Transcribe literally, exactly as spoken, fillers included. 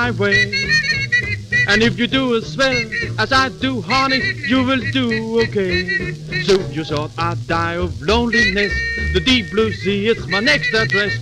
my way. And if you do as well as I do, honey, you will do okay. So you thought I'd die of loneliness. The deep blue sea, it's my next address.